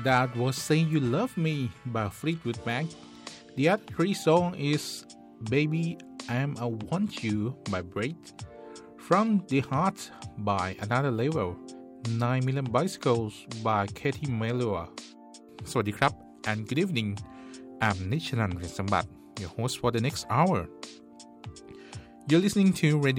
That was Say You Love Me by Fleetwood Mac. The other three song is Baby I'm a Want You by Braid, From the Heart by Another Level, 9 Million Bicycles by Katie Melua. สวัสดีครับ and good evening. I'm Nichanan Sambat, your host for the next hour. You're listening to Radio